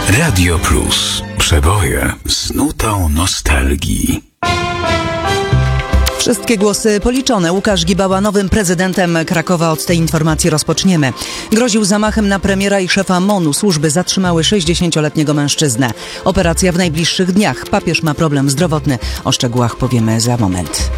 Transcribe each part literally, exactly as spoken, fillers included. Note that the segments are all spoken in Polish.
Radio Plus. Przeboje z nutą nostalgii. Wszystkie głosy policzone. Łukasz Gibała nowym prezydentem Krakowa. Od tej informacji rozpoczniemy. Groził zamachem na premiera i szefa MON-u. Służby zatrzymały sześćdziesięcioletniego mężczyznę. Operacja w najbliższych dniach. Papież ma problem zdrowotny. O szczegółach powiemy za moment.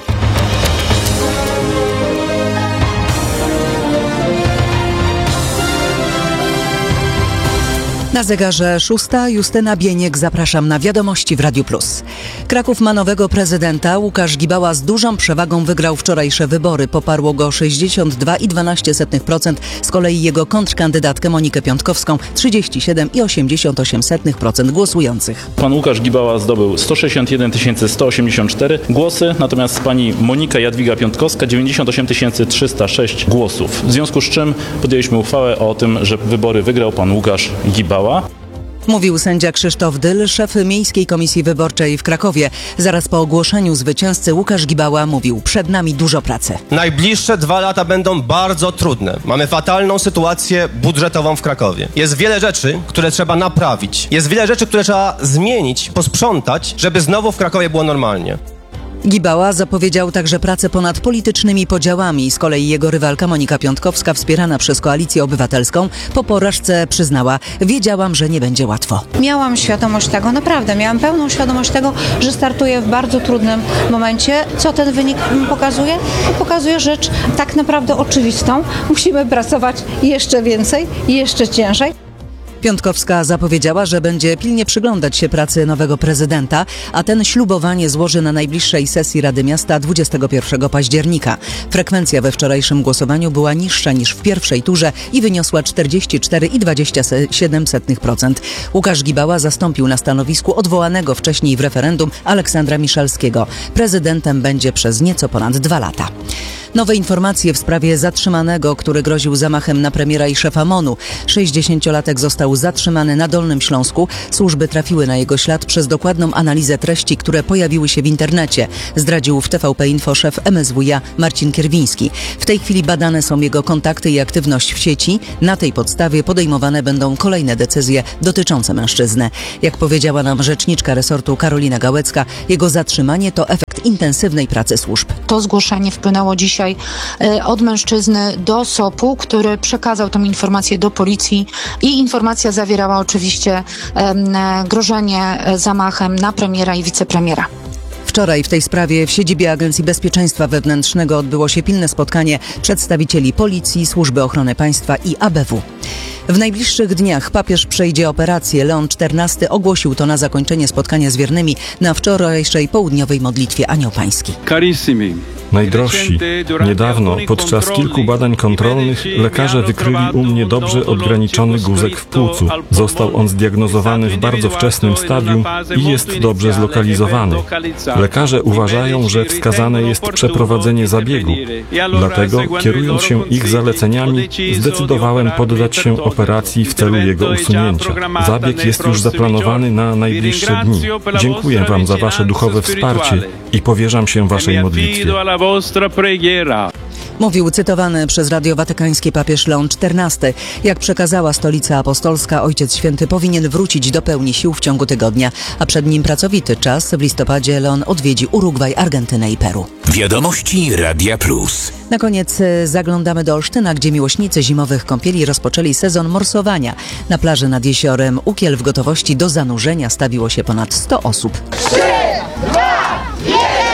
Na zegarze szósta. Justyna Bieniek. Zapraszam na wiadomości w Radiu Plus. Kraków ma nowego prezydenta. Łukasz Gibała z dużą przewagą wygrał wczorajsze wybory. Poparło go sześćdziesiąt dwa i dwanaście procent. Z kolei jego kontrkandydatkę Monikę Piątkowską trzydzieści siedem i osiemdziesiąt osiem procent głosujących. Pan Łukasz Gibała zdobył sto sześćdziesiąt jeden tysięcy sto osiemdziesiąt cztery głosy, natomiast pani Monika Jadwiga Piątkowska dziewięćdziesiąt osiem tysięcy trzysta sześć głosów. W związku z czym podjęliśmy uchwałę o tym, że wybory wygrał pan Łukasz Gibała. Mówił sędzia Krzysztof Dyl, szef Miejskiej Komisji Wyborczej w Krakowie. Zaraz po ogłoszeniu zwycięzcy Łukasz Gibała mówił: przed nami dużo pracy. Najbliższe dwa lata będą bardzo trudne. Mamy fatalną sytuację budżetową w Krakowie. Jest wiele rzeczy, które trzeba naprawić. Jest wiele rzeczy, które trzeba zmienić, posprzątać, żeby znowu w Krakowie było normalnie. Gibała zapowiedział także pracę ponad politycznymi podziałami. Z kolei jego rywalka Monika Piątkowska, wspierana przez Koalicję Obywatelską, po porażce przyznała: wiedziałam, że nie będzie łatwo. Miałam świadomość tego, naprawdę, miałam pełną świadomość tego, że startuję w bardzo trudnym momencie. Co ten wynik pokazuje? Pokazuje rzecz tak naprawdę oczywistą. Musimy pracować jeszcze więcej, jeszcze ciężej. Piątkowska zapowiedziała, że będzie pilnie przyglądać się pracy nowego prezydenta, a ten ślubowanie złoży na najbliższej sesji Rady Miasta dwudziestego pierwszego października. Frekwencja we wczorajszym głosowaniu była niższa niż w pierwszej turze i wyniosła czterdzieści cztery i dwadzieścia siedem procent. Łukasz Gibała zastąpił na stanowisku odwołanego wcześniej w referendum Aleksandra Miszalskiego. Prezydentem będzie przez nieco ponad dwa lata. Nowe informacje w sprawie zatrzymanego, który groził zamachem na premiera i szefa MON-u. sześćdziesięciolatek został zatrzymany na Dolnym Śląsku. Służby trafiły na jego ślad przez dokładną analizę treści, które pojawiły się w internecie. Zdradził w T V P Info szef M S W iA Marcin Kierwiński. W tej chwili badane są jego kontakty i aktywność w sieci. Na tej podstawie podejmowane będą kolejne decyzje dotyczące mężczyzny. Jak powiedziała nam rzeczniczka resortu Karolina Gałecka, jego zatrzymanie to efekt intensywnej pracy służb. To zgłoszenie wpłynęło dzisiaj od mężczyzny do S O P-u, który przekazał tę informację do policji i informacja zawierała oczywiście grożenie zamachem na premiera i wicepremiera. Wczoraj w tej sprawie w siedzibie Agencji Bezpieczeństwa Wewnętrznego odbyło się pilne spotkanie przedstawicieli Policji, Służby Ochrony Państwa i A B W. W najbliższych dniach papież przejdzie operację. Leon czternasty ogłosił to na zakończenie spotkania z wiernymi na wczorajszej południowej modlitwie Anioł Pański. Carissimi. Najdrożsi, niedawno podczas kilku badań kontrolnych lekarze wykryli u mnie dobrze odgraniczony guzek w płucu. Został on zdiagnozowany w bardzo wczesnym stadium i jest dobrze zlokalizowany. Lekarze uważają, że wskazane jest przeprowadzenie zabiegu. Dlatego, kierując się ich zaleceniami, zdecydowałem poddać się operacji w celu jego usunięcia. Zabieg jest już zaplanowany na najbliższe dni. Dziękuję Wam za Wasze duchowe wsparcie i powierzam się Waszej modlitwie. Mówił cytowany przez Radio Watykańskie papież Leon czternasty. Jak przekazała Stolica Apostolska, Ojciec Święty powinien wrócić do pełni sił w ciągu tygodnia, a przed nim pracowity czas. W listopadzie Leon odwiedzi Urugwaj, Argentynę i Peru. Wiadomości Radia Plus. Na koniec zaglądamy do Olsztyna, gdzie miłośnicy zimowych kąpieli rozpoczęli sezon morsowania. Na plaży nad jeziorem Ukiel w gotowości do zanurzenia stawiło się ponad sto osób. trzy, dwa, jeden!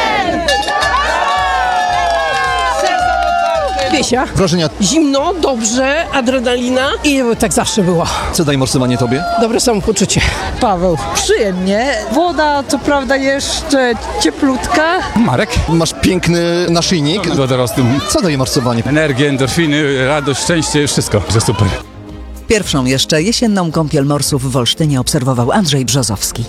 Wiesia. Wrażenia? Zimno, dobrze, adrenalina i tak zawsze było. Co daje morsowanie tobie? Dobre samopoczucie. Paweł. Przyjemnie. Woda co prawda jeszcze cieplutka. Marek. Masz piękny naszyjnik. Wodorosty. Co daje morsowanie? Energię, endorfiny, radość, szczęście, wszystko. Że super. Pierwszą jeszcze jesienną kąpiel morsów w Olsztynie obserwował Andrzej Brzozowski.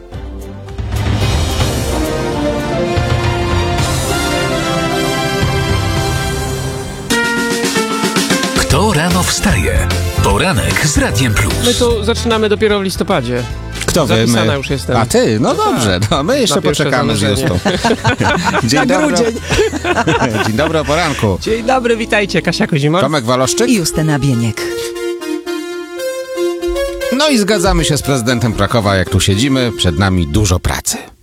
Kto rano wstaje? Poranek z Radiem Plus. My tu zaczynamy dopiero w listopadzie. Kto wy? Zapisana My. już jestem. A ty? No dobrze, no my jeszcze poczekamy z Justą. Dzień dobry. Dzień dobry o poranku. Dzień dobry, witajcie. Kasia Kozimor. Tomek Waloszczyk i Justyna Bieniek. No i zgadzamy się z prezydentem Krakowa, jak tu siedzimy, przed nami dużo pracy.